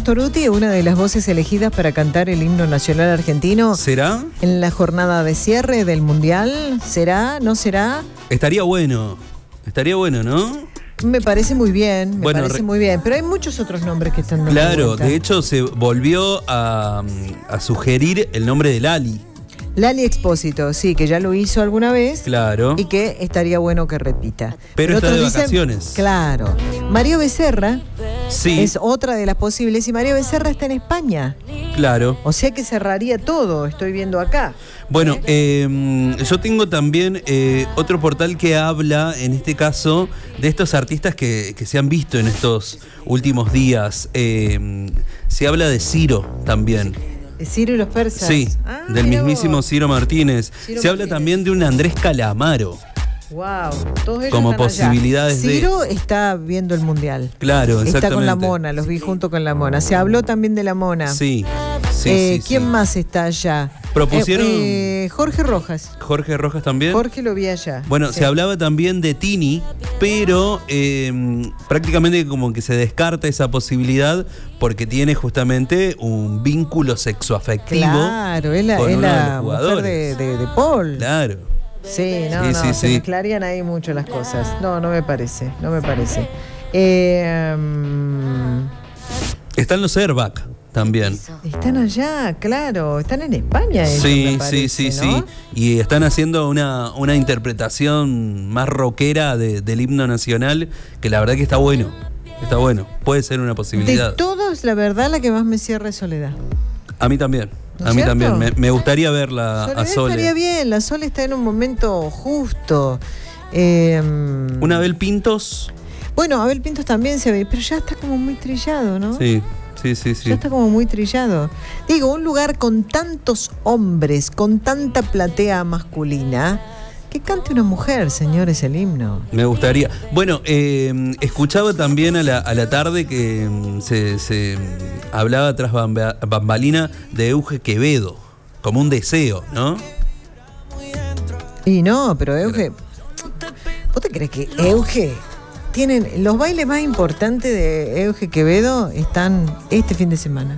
Pastorutti, una de las voces elegidas para cantar el himno nacional argentino. ¿Será? En la jornada de cierre del Mundial. ¿Será? ¿No será? Estaría bueno, ¿no? Me parece muy bien, Bueno, muy bien. Pero hay muchos otros nombres que están dando Claro, vuelta. de hecho se volvió a sugerir el nombre de Lali. Lali Expósito, sí, que ya lo hizo alguna vez. Claro. Y que estaría bueno que repita. Pero está otros de dicen, vacaciones. Claro. Mario Becerra Sí. es otra de las posibles. Y Mario Becerra está en España. Claro. O sea que cerraría todo, estoy viendo acá. Bueno, yo tengo también otro portal que habla, en este caso, de estos artistas que se han visto en estos últimos días. Se habla de Ciro también. Ciro y los persas. Sí, del mirá mismísimo vos. Ciro Martínez. Se habla también de un Andrés Calamaro. Wow, todos ellos Como están posibilidades allá. de- Ciro está viendo el Mundial. Claro, exactamente. Está con la Mona, los vi junto con la Mona. Se habló también de la Mona. Sí, sí, ¿Quién sí. más está allá? Propusieron- Jorge Rojas. Jorge Rojas también. Jorge lo vi allá. Bueno, Sí. se hablaba también de Tini, pero prácticamente como que se descarta esa posibilidad porque tiene justamente un vínculo sexoafectivo. Claro, es la, con es uno de la los mujer jugadores. de Paul. Claro. Sí, no, Sí, no, sí, se sí. mezclarían ahí mucho las cosas. No me parece. Están los Airbag también. Están allá, claro, están en España ellos, Sí, me parece, sí, ¿no? sí. Y están haciendo una interpretación más rockera del himno nacional, que la verdad que está bueno. Está bueno. Puede ser una De posibilidad. todos, la verdad, la que más me cierra es Soledad. A mí también. ¿No A es mí cierto? también. Me gustaría verla Soledad a Sole. estaría bien, la Sole está en un momento justo. Una Abel Pintos. Bueno, Abel Pintos también se ve, pero ya está como muy trillado, ¿no? Sí. Ya está como muy trillado. Digo, un lugar con tantos hombres, con tanta platea masculina, que cante una mujer, señores, el himno. Me gustaría. Bueno, escuchaba también a la tarde que se hablaba tras bambalina de Euge Quevedo, como un deseo, ¿no? Y no, pero Euge, ¿vos te crees que Euge tienen los bailes más importantes de Euge Quevedo están este fin de semana?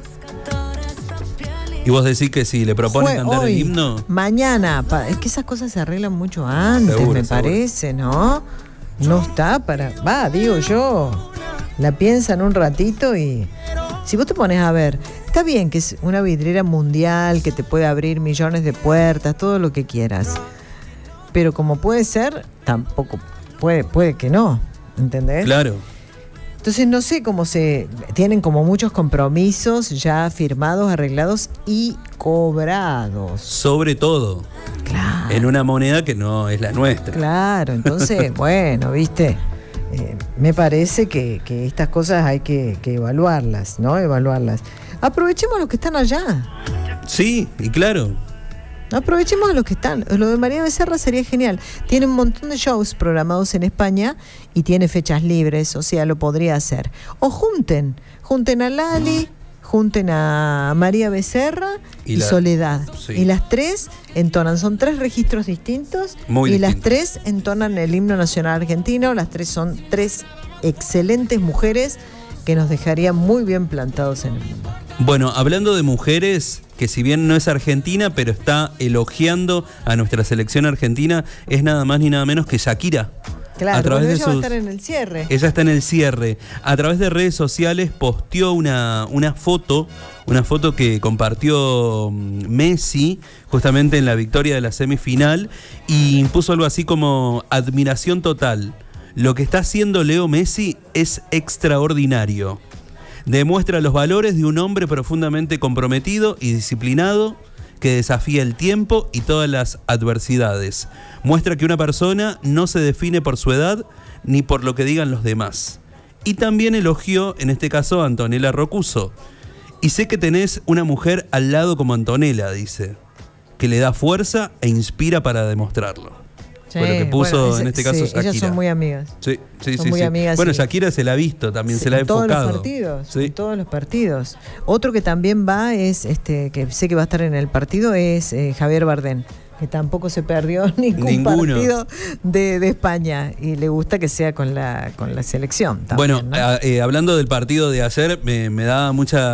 Y vos decís que si le proponen cantar hoy, el himno. mañana, es que esas cosas se arreglan mucho antes, Seguro, me seguro. parece, ¿no? No está para... digo yo, la piensan un ratito y... Si vos te pones a ver, está bien que es una vidriera mundial que te puede abrir millones de puertas, todo lo que quieras. Pero como puede ser, tampoco puede que no, ¿entendés? Claro. Entonces no sé cómo tienen como muchos compromisos ya firmados, arreglados y cobrados. Sobre todo. Claro. En una moneda que no es la nuestra. Claro, entonces, bueno, viste, me parece que estas cosas hay que evaluarlas, ¿no? Evaluarlas. Aprovechemos a los que están allá. Sí, y claro. Aprovechemos a los que están. Lo de María Becerra sería genial. Tiene un montón de shows programados en España y tiene fechas libres, o sea, lo podría hacer. O junten a Lali, junten a María Becerra y Soledad. Sí. Y las tres entonan, son 3 registros distintos. Muy y las distintos. 3 entonan el himno nacional argentino. Las 3 son 3 excelentes mujeres que nos dejarían muy bien plantados en el mundo. Bueno, hablando de mujeres, que si bien no es argentina, pero está elogiando a nuestra selección argentina, es nada más ni nada menos que Shakira. Claro, A través de ella va a estar en el cierre. Ella está en el cierre. A través de redes sociales posteó una foto que compartió Messi justamente en la victoria de la semifinal y puso algo así como admiración total. Lo que está haciendo Leo Messi es extraordinario. Demuestra los valores de un hombre profundamente comprometido y disciplinado que desafía el tiempo y todas las adversidades. Muestra que una persona no se define por su edad ni por lo que digan los demás. Y también elogió, en este caso, a Antonella Roccuzzo. Y sé que tenés una mujer al lado como Antonella, dice, que le da fuerza e inspira para demostrarlo. Sí, Fue lo que puso bueno, en este caso Shakira. Ellas son muy amigas. Sí, Son muy amigas, Bueno, sí. Shakira se la ha visto también, se la ha en todos enfocado. los partidos, Sí. en todos los partidos. Otro que también va es, que sé que va a estar en el partido, es Javier Bardem, que tampoco se perdió ningún partido de España y le gusta que sea con la selección también, Bueno, ¿no? hablando del partido de ayer, me da mucha